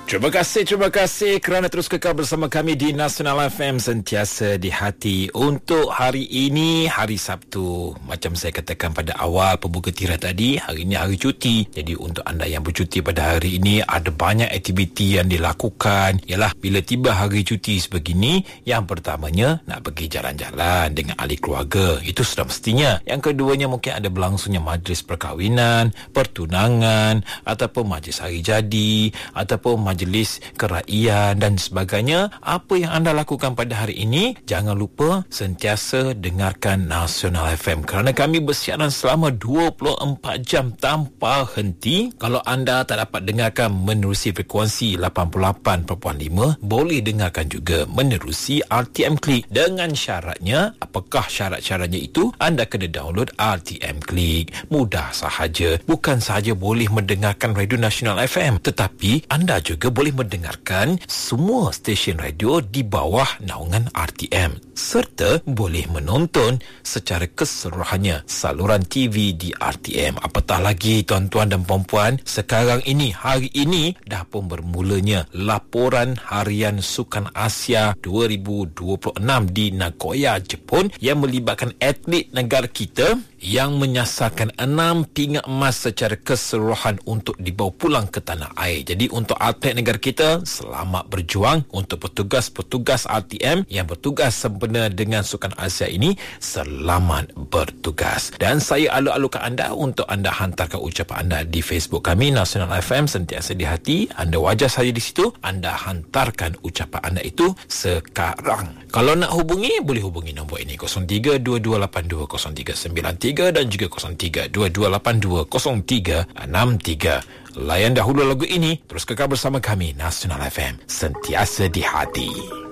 Terima kasih kerana terus kekal bersama kami di Nasional FM, sentiasa di hati. Untuk hari ini, hari Sabtu, macam saya katakan pada awal pembuka tirah tadi, hari ini hari cuti. Jadi untuk anda yang bercuti pada hari ini, ada banyak aktiviti yang dilakukan. Ialah bila tiba hari cuti sebegini, yang pertamanya nak pergi jalan-jalan dengan ahli keluarga. Itu sudah mestinya. Yang keduanya mungkin ada berlangsungnya majlis perkahwinan, pertunangan, ataupun majlis hari jadi, ataupun majlis keraiyaan dan sebagainya. Apa yang anda lakukan pada hari ini, jangan lupa sentiasa dengarkan Nasional FM kerana kami bersiaran selama 24 jam tanpa henti. Kalau anda tak dapat dengarkan menerusi frekuensi 88.5, boleh dengarkan juga menerusi RTM Klik. Dengan syaratnya, apakah syarat-syaratnya itu? Anda kena download RTM Klik. Mudah sahaja. Bukan sahaja boleh mendengarkan Radio Nasional FM, tetapi anda juga boleh mendengarkan semua stesen radio di bawah naungan RTM, serta boleh menonton secara keseluruhannya saluran TV di RTM. Apatah lagi tuan-tuan dan puan-puan, sekarang ini, hari ini dah pun bermulanya laporan harian Sukan Asia 2026 di Nagoya, Jepun, yang melibatkan atlet negara kita yang menyasarkan 6 pingat emas secara keseluruhan untuk dibawa pulang ke tanah air. Jadi untuk atlet negara kita, selamat berjuang. Untuk petugas-petugas RTM yang bertugas sempena dengan Sukan Asia ini, selamat bertugas. Dan saya alu-alukan anda untuk anda hantarkan ucapan anda di Facebook kami Nasional FM, sentiasa di hati. Anda wajar saja di situ, anda hantarkan ucapan anda itu sekarang. Kalau nak hubungi, boleh hubungi nombor ini 0322820393 dan juga 0322820363. Layan dahulu lagu ini, terus kekal bersama kami Nasional FM, sentiasa di hati.